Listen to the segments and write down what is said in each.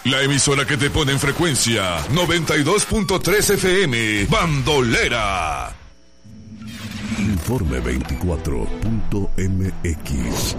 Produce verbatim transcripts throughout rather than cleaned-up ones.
La emisora que te pone en frecuencia noventa y dos punto tres F M, Bandolera. Informe veinticuatro punto M X.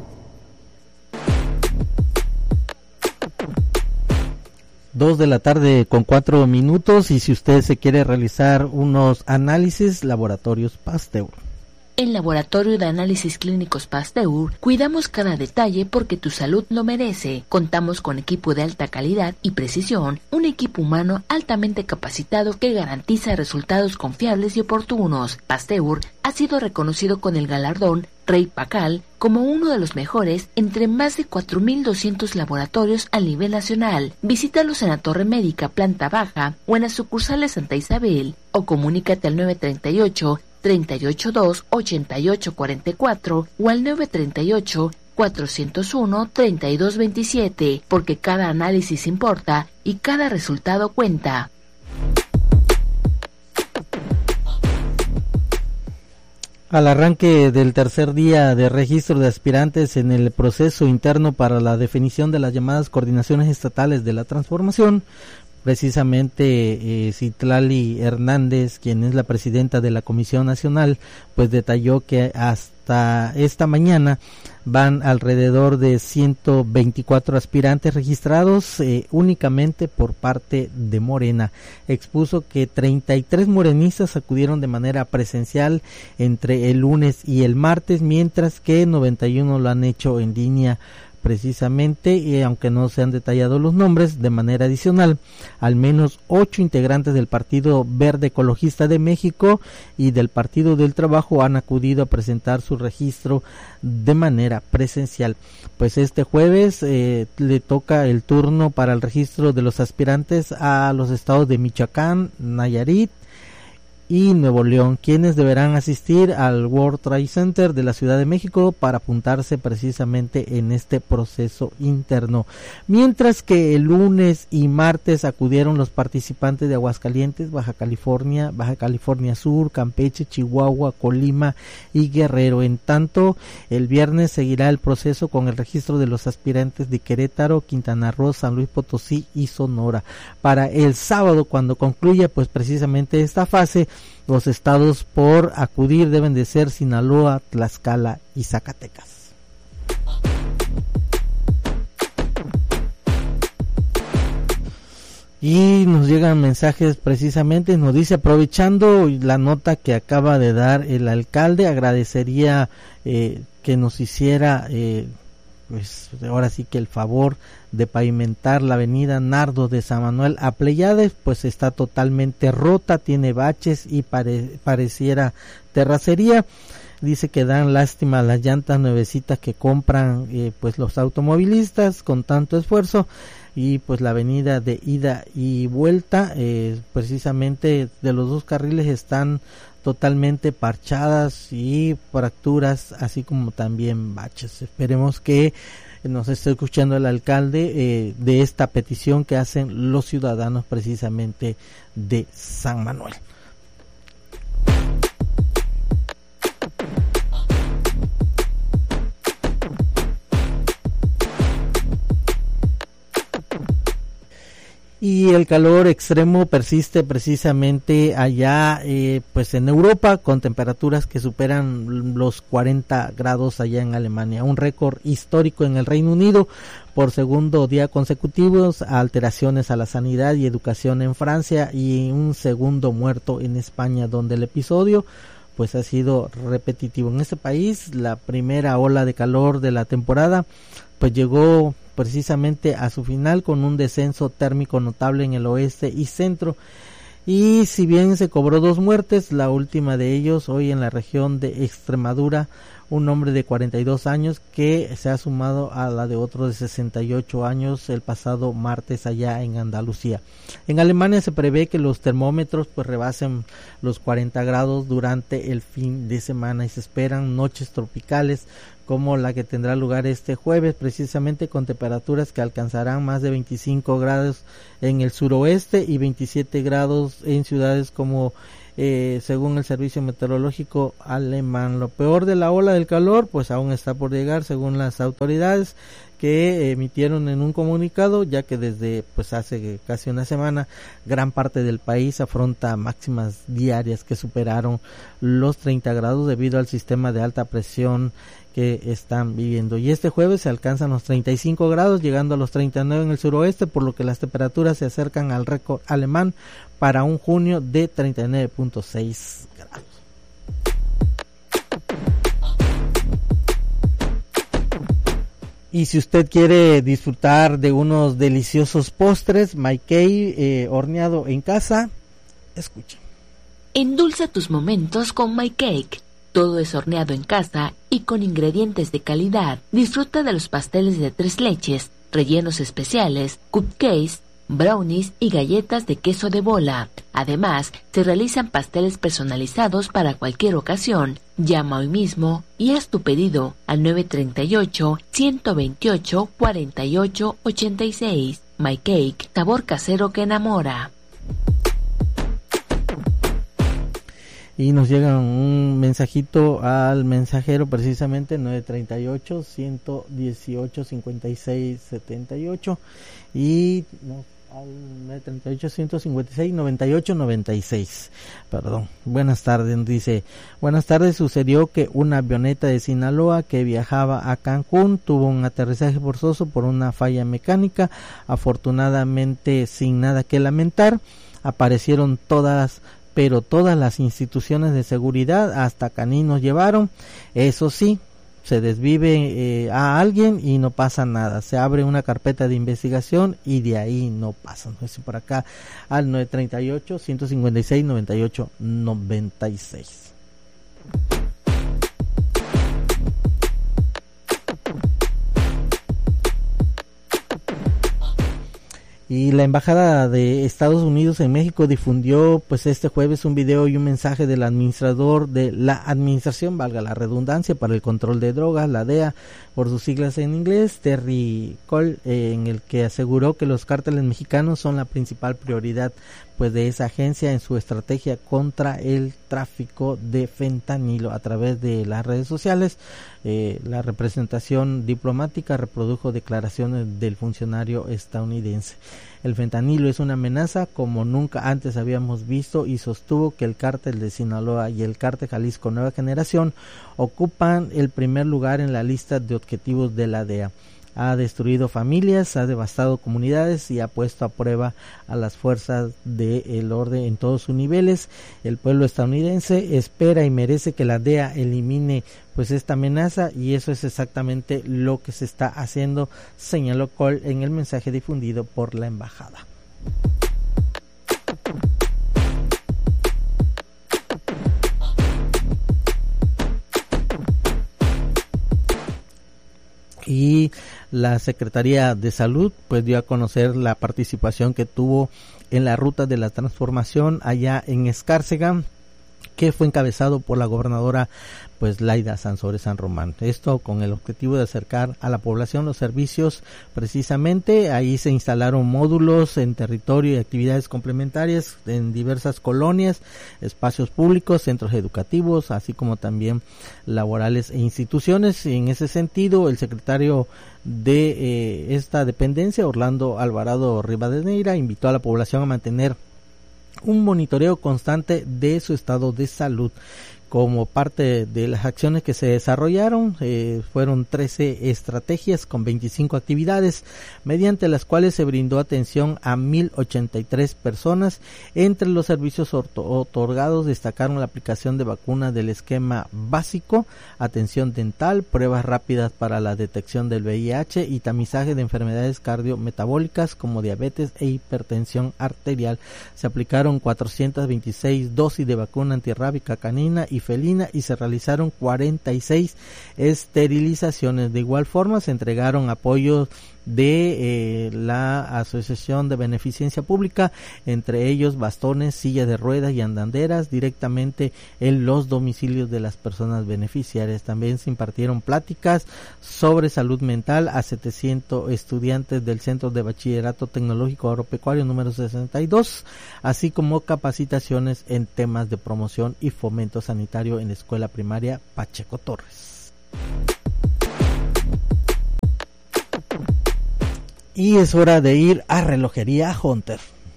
Dos de la tarde con cuatro minutos, y si usted se quiere realizar unos análisis, Laboratorios Pasteur. En Laboratorio de Análisis Clínicos Pasteur cuidamos cada detalle porque tu salud lo merece. Contamos con equipo de alta calidad y precisión, un equipo humano altamente capacitado que garantiza resultados confiables y oportunos. Pasteur ha sido reconocido con el galardón Rey Pacal como uno de los mejores entre más de cuatro mil doscientos laboratorios a nivel nacional. Visítalos en la Torre Médica, planta baja, o en las sucursales Santa Isabel, o comunícate al nueve treinta y ocho, treinta y ocho dos, ochenta y ocho cuarenta y cuatro o al nueve treinta y ocho, cuatrocientos uno, treinta y dos veintisiete, porque cada análisis importa y cada resultado cuenta. Al arranque del tercer día de registro de aspirantes en el proceso interno para la definición de las llamadas coordinaciones estatales de la transformación, precisamente eh, Citlali Hernández, quien es la presidenta de la Comisión Nacional, pues detalló que hasta esta mañana van alrededor de ciento veinticuatro aspirantes registrados eh, únicamente por parte de Morena. Expuso que treinta y tres morenistas acudieron de manera presencial entre el lunes y el martes, mientras que noventa y uno lo han hecho en línea. Precisamente, y aunque no se han detallado los nombres, de manera adicional, al menos ocho integrantes del Partido Verde Ecologista de México y del Partido del Trabajo han acudido a presentar su registro de manera presencial. Pues este jueves eh, le toca el turno para el registro de los aspirantes a los estados de Michoacán, Nayarit y Nuevo León, quienes deberán asistir al World Trade Center de la Ciudad de México para apuntarse precisamente en este proceso interno. Mientras que el lunes y martes acudieron los participantes de Aguascalientes, Baja California, Baja California Sur, Campeche, Chihuahua, Colima y Guerrero. En tanto, el viernes seguirá el proceso con el registro de los aspirantes de Querétaro, Quintana Roo, San Luis Potosí y Sonora. Para el sábado, cuando concluya pues precisamente esta fase, los estados por acudir deben de ser Sinaloa, Tlaxcala y Zacatecas. Y nos llegan mensajes precisamente, nos dice: aprovechando la nota que acaba de dar el alcalde, agradecería eh, que nos hiciera eh, pues ahora sí que el favor de pavimentar la avenida Nardo de San Manuel a Pleiades, pues está totalmente rota, tiene baches y pare, pareciera terracería. Dice que dan lástima a las llantas nuevecitas que compran eh, pues los automovilistas con tanto esfuerzo, y pues la avenida de ida y vuelta eh, precisamente de los dos carriles están totalmente parchadas y fracturas, así como también baches. Esperemos que nos esté escuchando el alcalde eh, de esta petición que hacen los ciudadanos precisamente de San Manuel. Y el calor extremo persiste precisamente allá eh, pues en Europa, con temperaturas que superan los cuarenta grados allá en Alemania, un récord histórico en el Reino Unido por segundo día consecutivo, alteraciones a la sanidad y educación en Francia y un segundo muerto en España, donde el episodio pues ha sido repetitivo. En este país la primera ola de calor de la temporada pues llegó precisamente a su final con un descenso térmico notable en el oeste y centro, y si bien se cobró dos muertes, la última de ellos hoy en la región de Extremadura, un hombre de cuarenta y dos años que se ha sumado a la de otro de sesenta y ocho años el pasado martes allá en Andalucía. En Alemania se prevé que los termómetros pues rebasen los cuarenta grados durante el fin de semana y se esperan noches tropicales como la que tendrá lugar este jueves, precisamente con temperaturas que alcanzarán más de veinticinco grados en el suroeste y veintisiete grados en ciudades como eh, según el servicio meteorológico alemán. Lo peor de la ola del calor pues aún está por llegar, según las autoridades, que emitieron en un comunicado, ya que desde pues hace casi una semana gran parte del país afronta máximas diarias que superaron los treinta grados debido al sistema de alta presión que están viviendo, y este jueves se alcanzan los treinta y cinco grados, llegando a los treinta y nueve en el suroeste, por lo que las temperaturas se acercan al récord alemán para un junio de treinta y nueve punto seis grados. Y si usted quiere disfrutar de unos deliciosos postres, MyCake eh, horneado en casa, escuche. Endulza tus momentos con MyCake. Todo es horneado en casa y con ingredientes de calidad. Disfruta de los pasteles de tres leches, rellenos especiales, cupcakes, brownies y galletas de queso de bola. Además, se realizan pasteles personalizados para cualquier ocasión. Llama hoy mismo y haz tu pedido al nueve tres ocho, uno dos ocho, cuatro ocho ocho seis. MyCake, sabor casero que enamora. Y nos llega un mensajito al mensajero, precisamente nueve tres ocho, uno uno ocho, cinco seis siete ocho, y no, al nueve tres ocho, uno cinco seis, nueve ocho nueve seis. Perdón. Buenas tardes, dice. Buenas tardes, sucedió que una avioneta de Sinaloa que viajaba a Cancún tuvo un aterrizaje forzoso por una falla mecánica, afortunadamente sin nada que lamentar. Aparecieron todas pero todas las instituciones de seguridad, hasta caninos llevaron. Eso sí, se desvive eh, a alguien y no pasa nada, se abre una carpeta de investigación y de ahí no pasa. Entonces por acá al nueve tres ocho, uno cinco seis, nueve ocho nueve seis. Y la Embajada de Estados Unidos en México difundió pues este jueves un video y un mensaje del administrador de la Administración, valga la redundancia, para el Control de Drogas, la D E A, por sus siglas en inglés, Terry Cole, eh, en el que aseguró que los cárteles mexicanos son la principal prioridad pues de esa agencia en su estrategia contra el tráfico de fentanilo a través de las redes sociales. Eh, la representación diplomática reprodujo declaraciones del funcionario estadounidense. El fentanilo es una amenaza como nunca antes habíamos visto, y sostuvo que el cártel de Sinaloa y el cártel Jalisco Nueva Generación ocupan el primer lugar en la lista de objetivos de la D E A. Ha destruido familias, ha devastado comunidades y ha puesto a prueba a las fuerzas del orden en todos sus niveles. El pueblo estadounidense espera y merece que la D E A elimine pues esta amenaza, y eso es exactamente lo que se está haciendo, señaló Cole en el mensaje difundido por la embajada. Y la Secretaría de Salud pues dio a conocer la participación que tuvo en la ruta de la transformación allá en Escárcega, que fue encabezado por la gobernadora pues Laida Sansores San Román. Esto con el objetivo de acercar a la población los servicios. Precisamente ahí se instalaron módulos en territorio y actividades complementarias en diversas colonias, espacios públicos, centros educativos, así como también laborales e instituciones. Y en ese sentido, el secretario de eh, esta dependencia, Orlando Alvarado Rivadeneira, invitó a la población a mantener un monitoreo constante de su estado de salud. Como parte de las acciones que se desarrollaron, eh, fueron trece estrategias con veinticinco actividades, mediante las cuales se brindó atención a mil ochenta y tres personas. Entre los servicios otorgados destacaron la aplicación de vacunas del esquema básico, atención dental, pruebas rápidas para la detección del V I H y tamizaje de enfermedades cardiometabólicas como diabetes e hipertensión arterial. Se aplicaron cuatrocientas veintiséis dosis de vacuna antirrábica canina y felina y se realizaron cuarenta y seis esterilizaciones. De igual forma se entregaron apoyos de eh, la Asociación de Beneficencia Pública, entre ellos bastones, sillas de ruedas y andanderas directamente en los domicilios de las personas beneficiarias. También se impartieron pláticas sobre salud mental a setecientos estudiantes del Centro de Bachillerato Tecnológico Agropecuario número sesenta y dos, así como capacitaciones en temas de promoción y fomento sanitario en la Escuela Primaria Pacheco Torres. Y es hora de ir a Relojería Hunter.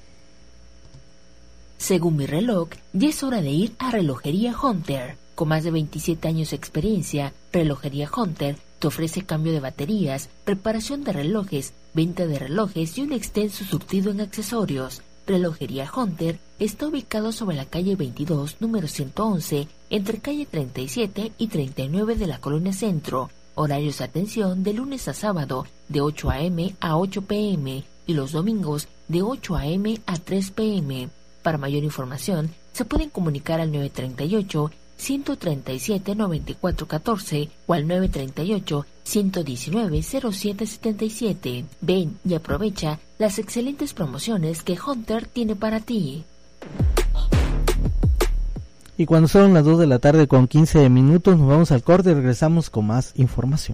Según mi reloj, ya es hora de ir a Relojería Hunter. Con más de veintisiete años de experiencia, Relojería Hunter te ofrece cambio de baterías, reparación de relojes, venta de relojes y un extenso surtido en accesorios. Relojería Hunter está ubicado sobre la calle veintidós, número ciento once, entre calle treinta y siete y treinta y nueve de la Colonia Centro. Horarios de atención de lunes a sábado de ocho a eme a ocho pe eme y los domingos de ocho a eme a tres pe eme. Para mayor información, se pueden comunicar al nueve treinta y ocho, ciento treinta y siete, noventa y cuatro catorce o al nueve treinta y ocho, ciento diecinueve, cero siete setenta y siete. Ven y aprovecha las excelentes promociones que Hunter tiene para ti. Y cuando son las dos de la tarde con quince minutos, nos vamos al corte y regresamos con más información.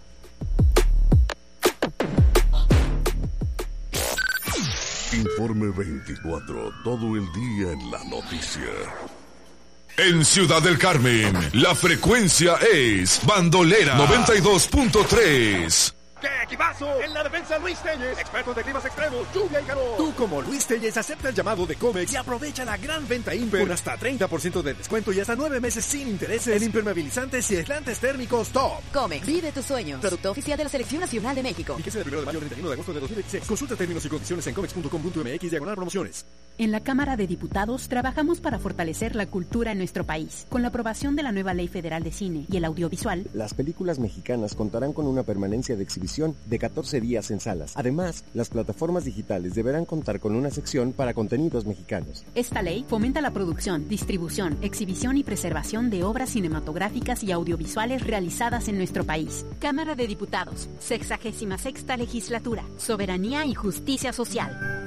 Informe veinticuatro, todo el día en la noticia. En Ciudad del Carmen, la frecuencia es Bandolera noventa y dos punto tres. ¡Qué equipazo! En la defensa Luis Telles, expertos de climas extremos, lluvia y calor. Tú como Luis Telles acepta el llamado de Comex y aprovecha la gran venta Imper con hasta treinta por ciento de descuento y hasta nueve meses sin intereses en impermeabilizantes y aislantes térmicos top. Comex, vive tus sueños. Producto oficial de la Selección Nacional de México. Fíjese del primero de mayo al treinta y uno de agosto de dos mil veintiséis. Consulta términos y condiciones en comex punto com punto eme equis diagonal promociones. En la Cámara de Diputados trabajamos para fortalecer la cultura en nuestro país. Con la aprobación de la nueva Ley Federal de Cine y el Audiovisual, las películas mexicanas contarán con una permanencia de exhibición de catorce días en salas. Además, las plataformas digitales deberán contar con una sección para contenidos mexicanos. Esta ley fomenta la producción, distribución, exhibición y preservación de obras cinematográficas y audiovisuales realizadas en nuestro país. Cámara de Diputados, sexagésima sexta Legislatura, Soberanía y Justicia Social.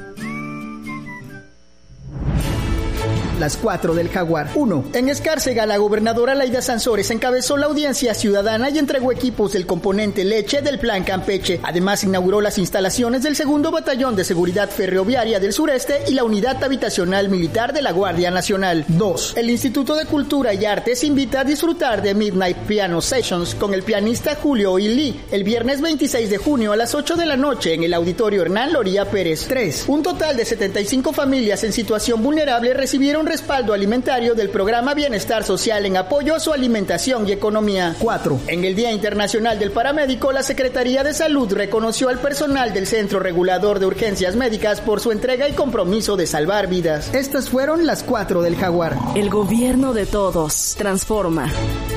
Las cuatro del Jaguar. uno. En Escárcega, la gobernadora Laida Sansores encabezó la audiencia ciudadana y entregó equipos del componente leche del Plan Campeche. Además, inauguró las instalaciones del segundo Batallón de Seguridad Ferroviaria del Sureste y la Unidad Habitacional Militar de la Guardia Nacional. dos. El Instituto de Cultura y Artes invita a disfrutar de Midnight Piano Sessions con el pianista Julio Ilí el viernes veintiséis de junio a las ocho de la noche en el Auditorio Hernán Loría Pérez. tres. Un total de setenta y cinco familias en situación vulnerable recibieron respaldo alimentario del programa Bienestar Social en apoyo a su alimentación y economía. cuatro. En el Día Internacional del Paramédico, la Secretaría de Salud reconoció al personal del Centro Regulador de Urgencias Médicas por su entrega y compromiso de salvar vidas. Estas fueron las cuatro del Jaguar. El gobierno de todos transforma.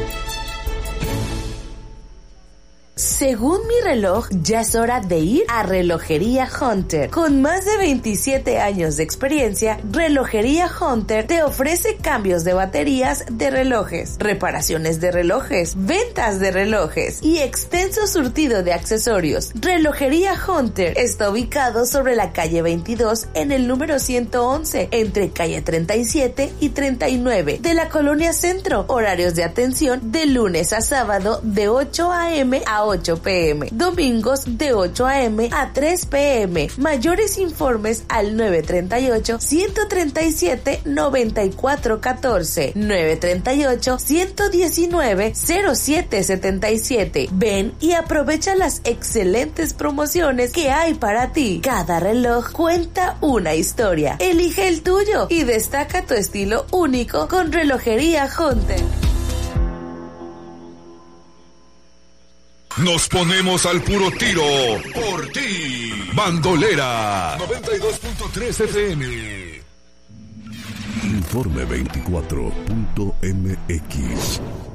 Según mi reloj, ya es hora de ir a Relojería Hunter. Con más de veintisiete años de experiencia, Relojería Hunter te ofrece cambios de baterías de relojes, reparaciones de relojes, ventas de relojes y extenso surtido de accesorios. Relojería Hunter está ubicado sobre la calle veintidós en el número ciento once, entre calle treinta y siete y treinta y nueve de la Colonia Centro. Horarios de atención de lunes a sábado de ocho a eme a ocho pe eme, domingos de ocho a eme a tres pe eme. Mayores informes al nueve treinta y ocho, ciento treinta y siete, noventa y cuatro catorce, nueve treinta y ocho, ciento diecinueve, cero siete setenta y siete. Ven y aprovecha las excelentes promociones que hay para ti. Cada reloj cuenta una historia. Elige el tuyo y destaca tu estilo único con Relojería Hunter. Nos ponemos al puro tiro por ti. Bandolera noventa y dos punto tres efe eme. Informe veinticuatro punto eme equis.